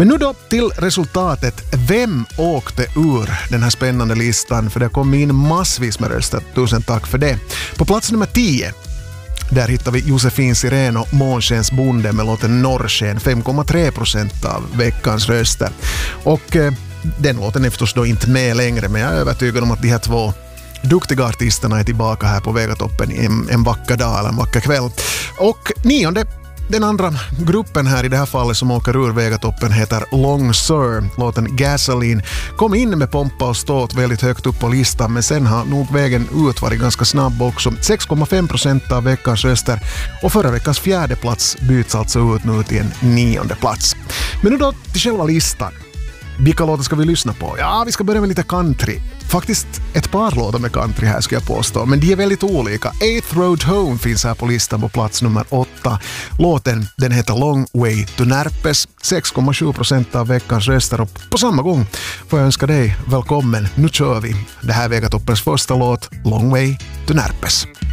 Men nu då till resultatet. Vem åkte ur den här spännande listan? För det kom in massvis med röster. Tusen tack för det. På plats nummer 10. Där hittar vi Josefin Sireno, Månskens bonde med låten Norrsken, 5,3% av veckans röster. Och den låten är förstås då inte med längre, men jag är övertygad om att de här två duktiga artisterna är tillbaka här på Vegatoppen en vacker dag eller en vacker kväll. Och 9. Den andra gruppen här i det här fallet som åker ur Vegatoppen heter Long Sir. Låten Gasoline kom in med pompa och ståt väldigt högt upp på listan, men sen har nog vägen ut varit ganska snabb också. 6,5% av veckans röster, och förra veckans 4:e plats byts alltså ut nu till en 9:e plats. Men nu då till själva listan. Vilka låtar ska vi lyssna på? Ja, vi ska börja med lite country. Faktiskt ett par låtar med country här ska jag påstå, men de är väldigt olika. Eighth Road Home finns här på listan på plats nummer 8. Låten, den heter Long Way to Närpes, 6,7% av veckans röster, och på samma gång får jag önska dig välkommen. Nu kör vi. Det här är Vegatoppens första låt, Long Way to Närpes.